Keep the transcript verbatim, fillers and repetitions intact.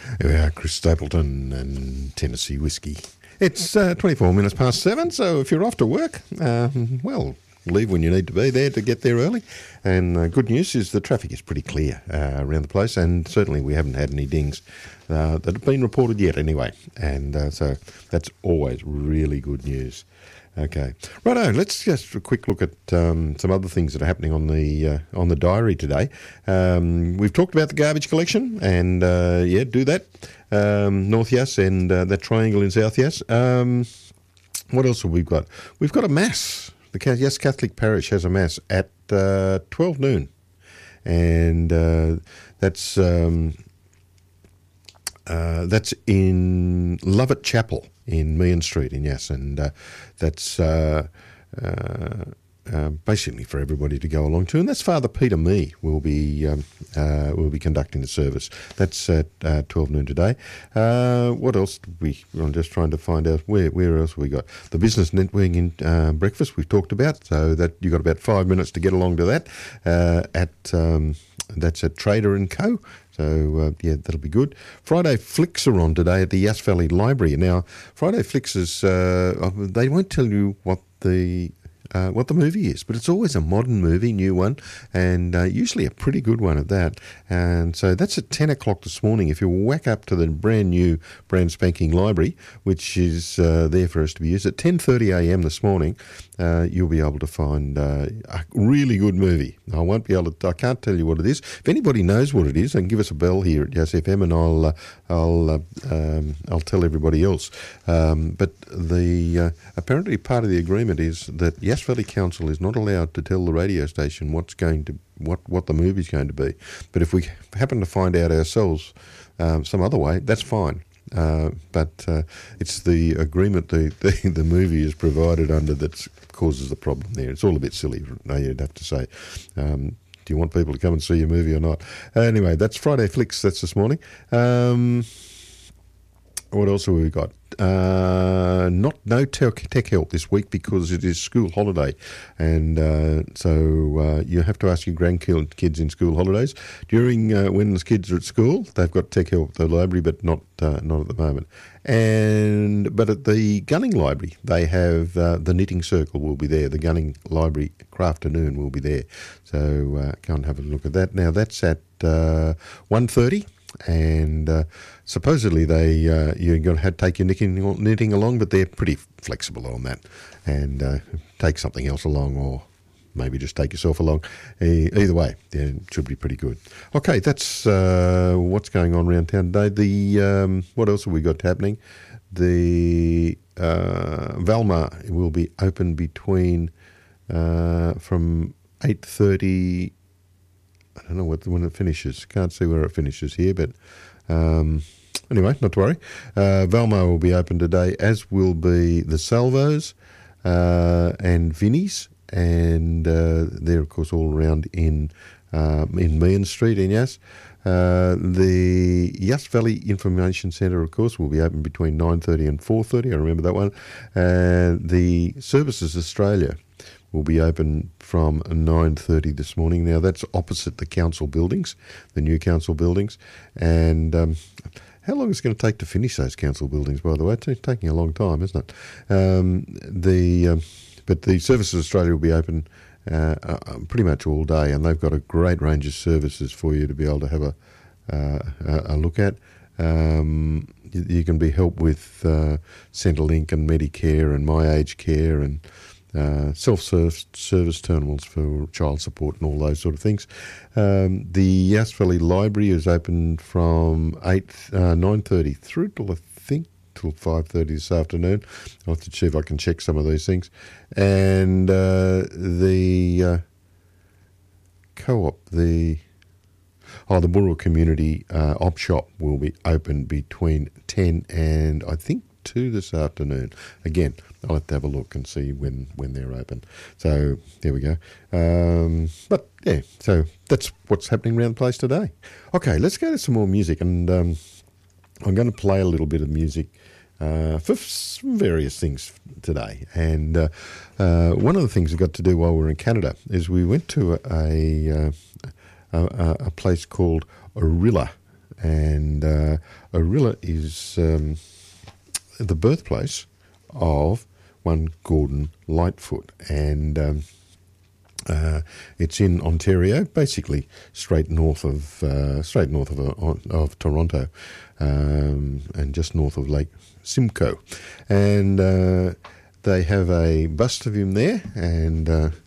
Here we are, Chris Stapleton and Tennessee Whiskey. It's uh, twenty-four minutes past seven, so if you're off to work, um, well, leave when you need to be there to get there early. And uh, good news is the traffic is pretty clear uh, around the place, and certainly we haven't had any dings uh, that have been reported yet anyway. And uh, so that's always really good news. Okay, righto. Let's just a quick look at um, some other things that are happening on the uh, on the diary today. Um, we've talked about the garbage collection, and uh, yeah, do that. Um, North Yass and uh, that triangle in South Yass. Um, what else have we got? We've got a mass. The Yass Catholic Parish has a mass at uh, twelve noon, and uh, that's um, uh, that's in Lovett Chapel in Meehan Street in Yass, and uh, that's uh, uh, uh, basically for everybody to go along to. And that's Father Peter Mee will be um, uh, will be conducting the service. That's at uh, twelve noon today. Uh, what else? Did we? I'm just trying to find out where where else have we got the business networking uh, breakfast we've talked about. So that you got about five minutes to get along to that. Uh, at um, that's at Trader and Co. So, uh, yeah, that'll be good. Friday Flicks are on today at the Yass Valley Library. Now, Friday Flicks is, uh, they won't tell you what the uh, what the movie is, but it's always a modern movie, new one, and uh, usually a pretty good one at that. And so that's at ten o'clock this morning. If you whack up to the brand new, brand spanking library, which is uh, there for us to be used, at ten thirty a m this morning, uh, you'll be able to find uh, a really good movie. I won't be able to, I can't tell you what it is. If anybody knows what it is, then give us a bell here at Yass F M, and I'll uh, I'll uh, um, I'll tell everybody else. Um, but the uh, apparently part of the agreement is that Yass Valley Council is not allowed to tell the radio station what's going to what what the movie's going to be. But if we happen to find out ourselves um, some other way, that's fine. Uh, but uh, it's the agreement the, the the movie is provided under that causes the problem there. It's all a bit silly, you'd have to say. Um, do you want people to come and see your movie or not? Uh, anyway, that's Friday Flicks. That's this morning. Um, what else have we got? Uh, not no tech, tech help this week because it is school holiday, and uh, so uh, you have to ask your grandkids in school holidays. During uh, when the kids are at school, they've got tech help at the library, but not uh, not at the moment. And but at the Gunning Library, they have uh, the knitting circle will be there. The Gunning Library Crafternoon will be there, so uh, go and have a look at that. Now that's at uh, one thirty. And uh, supposedly they uh, you're going to have to take your knitting, knitting along, but they're pretty flexible on that. And uh, take something else along, or maybe just take yourself along. E- either way, yeah, it should be pretty good. Okay, that's uh, what's going on around town today. The um, what else have we got happening? The uh, Valma will be open between uh, from eight thirty. I don't know what when it finishes. Can't see where it finishes here, but um, anyway, not to worry. Uh, Valmo will be open today, as will be the Salvos uh, and Vinnie's, and uh, they're of course all around in uh, in Meehan Street in Yass. Uh, the Yass Valley Information Centre, of course, will be open between nine thirty and four thirty. I remember that one. Uh, the Services Australia will be open from nine thirty this morning. Now, that's opposite the council buildings, the new council buildings. And um, how long is it going to take to finish those council buildings, by the way? It's taking a long time, isn't it? Um, the um, But the Services Australia will be open uh, uh, pretty much all day, and they've got a great range of services for you to be able to have a, uh, a, a look at. Um, you, you can be helped with uh, Centrelink and Medicare and My Aged Care and Uh, self-service terminals for child support and all those sort of things. Um, the Yass Valley Library is open from eight uh, nine thirty through till I think till five thirty this afternoon. I'll have to see if I can check some of these things. And uh, the uh, co-op, the oh the Burra Community uh, Op Shop will be open between ten and I think two this afternoon. Again, I'll have to have a look and see when, when they're open. So there we go. Um, but yeah, so that's what's happening around the place today. Okay, let's go to some more music, and um, I'm going to play a little bit of music uh, for some various things today. And uh, uh, one of the things we got to do while we were in Canada is we went to a a, a, a place called Orilla. and uh, Orillia is um, the birthplace of one Gordon Lightfoot, and um, uh, it's in Ontario, basically straight north of uh, straight north of uh, of Toronto, um, and just north of Lake Simcoe, and uh, they have a bust of him there, and uh,